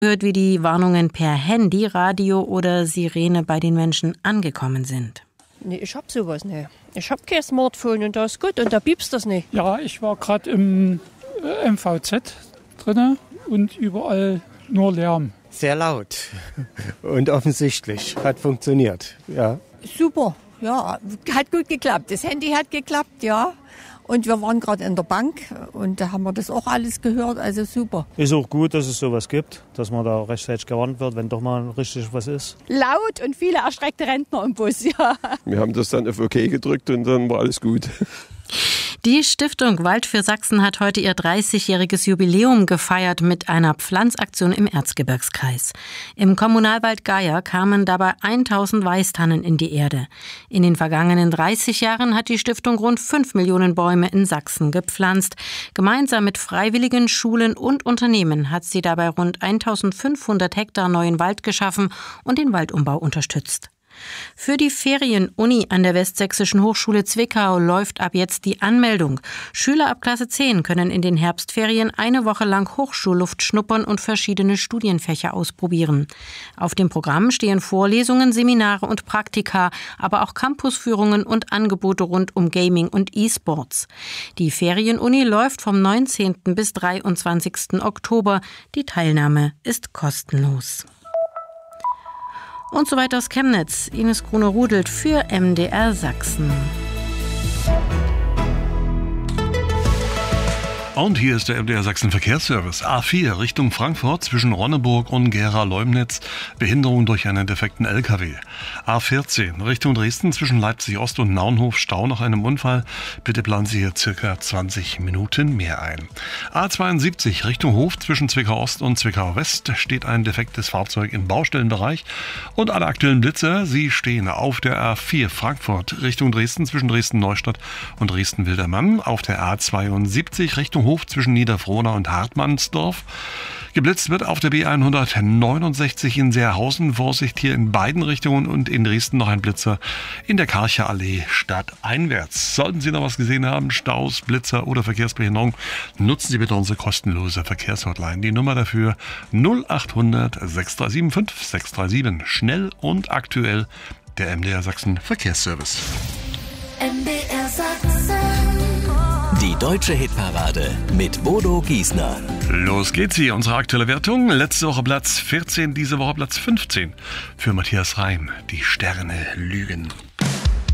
Hört, wie die Warnungen per Handy, Radio oder Sirene bei den Menschen angekommen sind. Nee, ich hab sowas nicht. Ich hab kein Smartphone und das ist gut und da piepst das nicht. Ja, ich war gerade im MVZ drin und überall nur Lärm. Sehr laut und offensichtlich. Hat funktioniert, ja. Super, ja, hat gut geklappt. Das Handy hat geklappt, ja. Und wir waren gerade in der Bank und da haben wir das auch alles gehört, also super. Ist auch gut, dass es sowas gibt, dass man da rechtzeitig gewarnt wird, wenn doch mal richtig was ist. Laut und viele erschreckte Rentner im Bus, ja. Wir haben das dann auf OK gedrückt und dann war alles gut. Die Stiftung Wald für Sachsen hat heute ihr 30-jähriges Jubiläum gefeiert mit einer Pflanzaktion im Erzgebirgskreis. Im Kommunalwald Geier kamen dabei 1000 Weißtannen in die Erde. In den vergangenen 30 Jahren hat die Stiftung rund 5 Millionen Bäume in Sachsen gepflanzt. Gemeinsam mit Freiwilligen, Schulen und Unternehmen hat sie dabei rund 1500 Hektar neuen Wald geschaffen und den Waldumbau unterstützt. Für die Ferienuni an der Westsächsischen Hochschule Zwickau läuft ab jetzt die Anmeldung. Schüler ab Klasse 10 können in den Herbstferien eine Woche lang Hochschulluft schnuppern und verschiedene Studienfächer ausprobieren. Auf dem Programm stehen Vorlesungen, Seminare und Praktika, aber auch Campusführungen und Angebote rund um Gaming und E-Sports. Die Ferienuni läuft vom 19. bis 23. Oktober. Die Teilnahme ist kostenlos. Und so weiter aus Chemnitz. Ines Gruner-Rudelt für MDR Sachsen. Und hier ist der MDR Sachsen Verkehrsservice. A4 Richtung Frankfurt zwischen Ronneburg und Gera-Leumnitz. Behinderung durch einen defekten LKW. A14 Richtung Dresden zwischen Leipzig-Ost und Naunhof. Stau nach einem Unfall. Bitte planen Sie hier circa 20 Minuten mehr ein. A72 Richtung Hof zwischen Zwickau-Ost und Zwickau-West steht ein defektes Fahrzeug im Baustellenbereich. Und alle aktuellen Blitzer, sie stehen auf der A4 Frankfurt Richtung Dresden zwischen Dresden-Neustadt und Dresden-Wildermann. Auf der A72 Richtung Hof zwischen Niederfrohna und Hartmannsdorf. Geblitzt wird auf der B169 in Seerhausen. Vorsicht hier in beiden Richtungen und in Dresden noch ein Blitzer in der Karcher Allee stadteinwärts. Sollten Sie noch was gesehen haben, Staus, Blitzer oder Verkehrsbehinderung, nutzen Sie bitte unsere kostenlose Verkehrshotline. Die Nummer dafür 0800 6375 637. Schnell und aktuell der MDR Sachsen Verkehrsservice. MDR Sachsen. Die deutsche Hitparade mit Bodo Giesner. Los geht's hier, unsere aktuelle Wertung. Letzte Woche Platz 14, diese Woche Platz 15. Für Matthias Reim, die Sterne lügen.